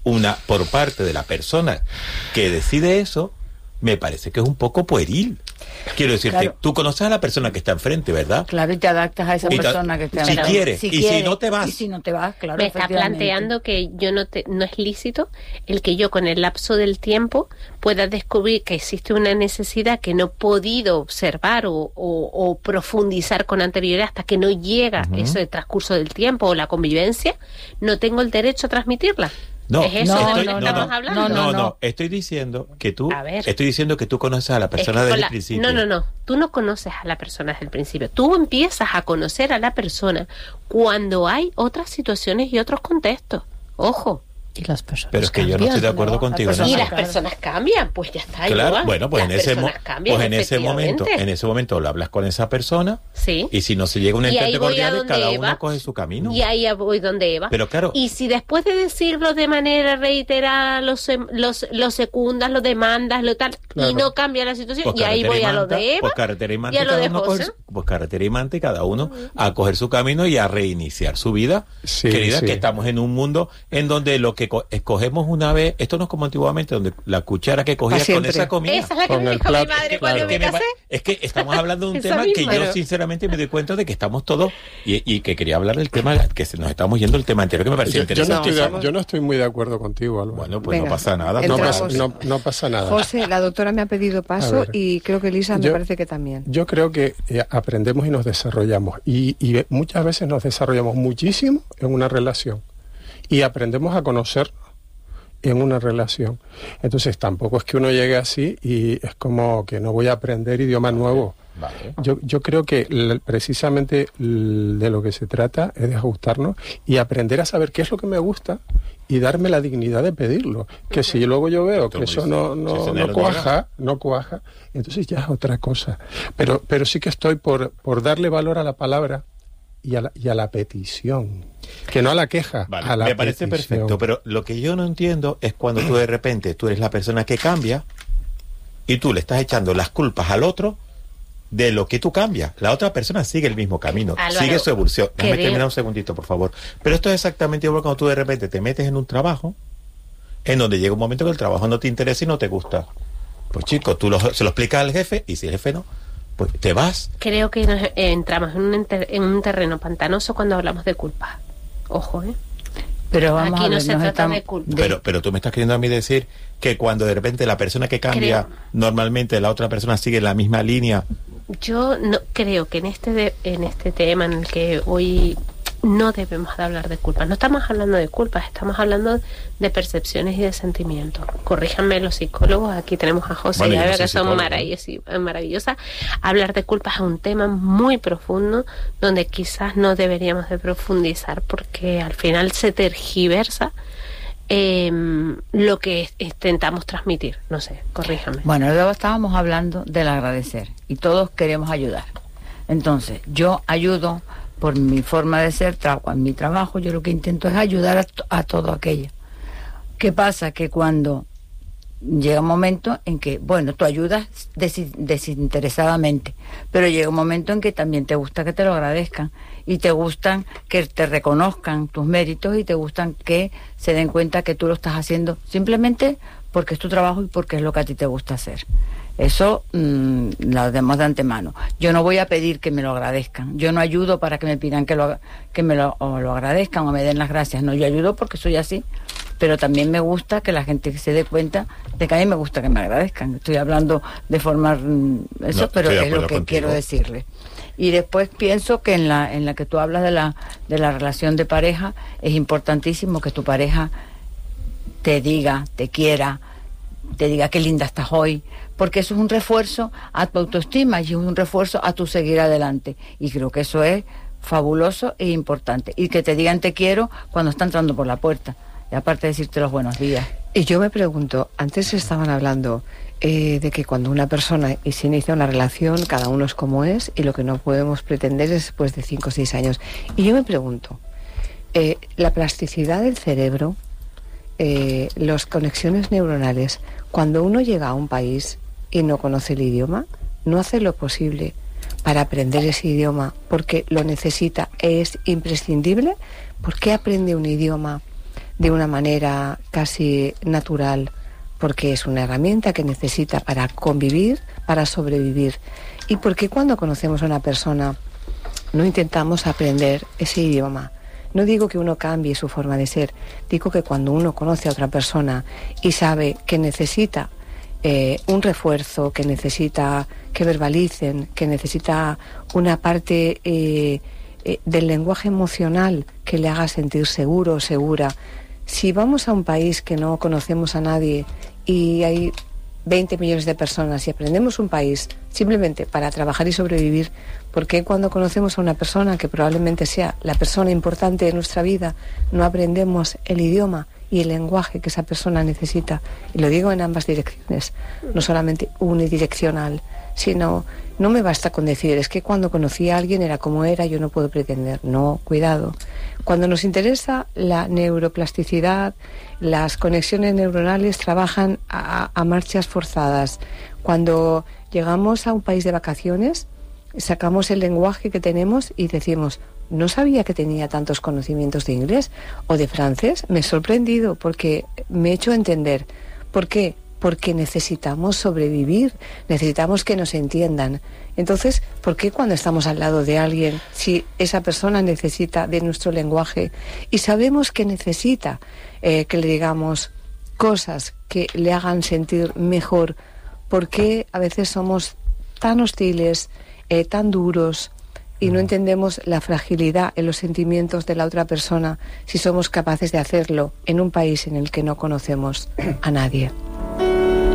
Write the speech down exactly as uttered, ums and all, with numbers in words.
una por parte de la persona que decide eso, me parece que es un poco pueril. Quiero decirte, claro, tú conoces a la persona que está enfrente, ¿verdad? Claro, y te adaptas a esa y persona te, que está si enfrente. Quieres, si quieres, y si no te vas. Y si no te vas, claro. Me está planteando que yo no te, no es lícito el que yo con el lapso del tiempo pueda descubrir que existe una necesidad que no he podido observar o, o, o profundizar con anterioridad hasta que no llega uh-huh. ese transcurso del tiempo o la convivencia, no tengo el derecho a transmitirla. No, ¿Es eso no, de lo no, que no, estamos no, hablando? no, no, no, estoy diciendo que tú, a ver, estoy diciendo que tú conoces a la persona es que desde la, el principio. No, no, no, tú no conoces a la persona desde el principio. Tú empiezas a conocer a la persona cuando hay otras situaciones y otros contextos. Ojo. Y las personas Pero es que yo no estoy de acuerdo ¿no? contigo. Las y ¿no? las personas cambian, pues ya está. Claro, igual. bueno, pues las en ese, mo- cambian, pues en ese momento, en ese momento lo hablas con esa persona, sí, y si no se llega a un entente cordial, cada Eva, uno coge su camino. Y ahí voy donde Eva. Pero claro. Y si después de decirlo de manera reiterada, los los, los secundas, lo demandas, lo tal, claro, y no cambia la situación, pues y ahí voy manta, a lo de Eva. Pues carretera y manta, y a lo de uno José. coger, pues carretera y manta y cada uno uh-huh. a coger su camino y a reiniciar su vida. Sí, querida, sí. Que estamos en un mundo en donde lo que co- escogemos una vez, esto no es como antiguamente, donde la cuchara que cogías con esa comida. Esa es la que me dijo mi madre cuando me casé. Es que estamos hablando de un tema misma, que yo pero... sinceramente me doy cuenta de que estamos todos, y, y que quería hablar del tema, que se nos estamos yendo el tema entero, que me pareció yo, interesante. Yo no, estoy de, yo no estoy muy de acuerdo contigo, Álvaro. Bueno, pues Venga, no pasa nada. No pasa, no, no pasa nada. José, la doctora me ha pedido paso ver, y creo que Elisa me yo, parece que también. Yo creo que eh, aprendemos y nos desarrollamos, y, y muchas veces nos desarrollamos muchísimo en una relación, y aprendemos a conocer en una relación. Entonces tampoco es que uno llegue así y es como que no voy a aprender idioma nuevo. Vale. Yo, yo creo que l- precisamente l- de lo que se trata es de ajustarnos y aprender a saber qué es lo que me gusta y darme la dignidad de pedirlo. Que si luego yo veo que eso no, no, si no cuaja, no cuaja, entonces ya es otra cosa. Pero, pero sí que estoy por, por darle valor a la palabra y a la, y a la petición. Que no a la queja, vale, a la me parece petición. Perfecto, pero lo que yo no entiendo es cuando tú de repente, tú eres la persona que cambia y tú le estás echando las culpas al otro de lo que tú cambias. La otra persona sigue el mismo camino, Álvaro, sigue su evolución. Déjame terminar un segundito, por favor. Pero esto es exactamente igual cuando tú de repente te metes en un trabajo en donde llega un momento que el trabajo no te interesa y no te gusta. Pues chico, tú lo, se lo explicas al jefe y si el jefe no, pues te vas. Creo que nos eh, entramos en un, enter, en un terreno pantanoso cuando hablamos de culpa. Ojo, ¿eh? Pero vamos aquí a ver, no se trata estamos... de culpa. Pero, pero tú me estás queriendo a mí decir que cuando de repente la persona que cambia, creo, normalmente la otra persona sigue la misma línea. Yo no creo que en este de, en este tema en el que hoy no debemos de hablar de culpas. No estamos hablando de culpas, estamos hablando de percepciones y de sentimientos. Corríjanme los psicólogos, aquí tenemos a José bueno, y a Eva, que son maravillosas, maravillosas. Hablar de culpas es un tema muy profundo donde quizás no deberíamos de profundizar porque al final se tergiversa eh, lo que intentamos transmitir. No sé, corríjame. Bueno, luego estábamos hablando del agradecer y todos queremos ayudar. Entonces, yo ayudo por mi forma de ser, tra- en mi trabajo, yo lo que intento es ayudar a, to- a todo aquello. ¿Qué pasa? Que cuando llega un momento en que, bueno, tú ayudas des- desinteresadamente, pero llega un momento en que también te gusta que te lo agradezcan y te gustan que te reconozcan tus méritos y te gustan que se den cuenta que tú lo estás haciendo simplemente porque es tu trabajo y porque es lo que a ti te gusta hacer. Eso mmm, lo demos de antemano. Yo no voy a pedir que me lo agradezcan. Yo no ayudo para que me pidan que lo, que me lo, o lo agradezcan o me den las gracias. No, yo ayudo porque soy así. Pero también me gusta que la gente se dé cuenta de que a mí me gusta que me agradezcan. Estoy hablando de formar mmm, eso, no, pero es lo que contigo. Quiero decirle. Y después pienso que en la en la que tú hablas de la de la relación de pareja, es importantísimo que tu pareja te diga, te quiera, te diga qué linda estás hoy, porque eso es un refuerzo a tu autoestima y es un refuerzo a tu seguir adelante. Y creo que eso es fabuloso e importante. Y que te digan te quiero cuando está entrando por la puerta. Y aparte de decirte los buenos días. Y yo me pregunto, antes estaban hablando eh, de que cuando una persona y se inicia una relación, cada uno es como es y lo que no podemos pretender es después de cinco o seis años. Y yo me pregunto, eh, la plasticidad del cerebro, eh, las conexiones neuronales, cuando uno llega a un país y no conoce el idioma, no hace lo posible para aprender ese idioma porque lo necesita, es imprescindible. ¿Por qué aprende un idioma de una manera casi natural, porque es una herramienta que necesita para convivir, para sobrevivir. ¿Y por qué cuando conocemos a una persona no intentamos aprender ese idioma? No digo que uno cambie su forma de ser, digo que cuando uno conoce a otra persona y sabe que necesita eh, un refuerzo, que necesita que verbalicen, que necesita una parte eh, eh, del lenguaje emocional que le haga sentir seguro o segura. Si vamos a un país que no conocemos a nadie y hay veinte millones de personas y aprendemos un país simplemente para trabajar y sobrevivir, ¿por qué cuando conocemos a una persona que probablemente sea la persona importante de nuestra vida no aprendemos el idioma y el lenguaje que esa persona necesita? Y lo digo en ambas direcciones, no solamente unidireccional, sino no me basta con decir es que cuando conocí a alguien era como era, yo no puedo pretender. No, cuidado. Cuando nos interesa la neuroplasticidad, las conexiones neuronales trabajan a, a marchas forzadas. Cuando llegamos a un país de vacaciones, sacamos el lenguaje que tenemos y decimos, no sabía que tenía tantos conocimientos de inglés o de francés. Me he sorprendido porque me he hecho entender. ¿Por qué? Porque necesitamos sobrevivir, necesitamos que nos entiendan. Entonces, ¿por qué cuando estamos al lado de alguien, si esa persona necesita de nuestro lenguaje y sabemos que necesita eh, que le digamos cosas que le hagan sentir mejor, por qué a veces somos tan hostiles, eh, tan duros y no entendemos la fragilidad en los sentimientos de la otra persona si somos capaces de hacerlo en un país en el que no conocemos a nadie?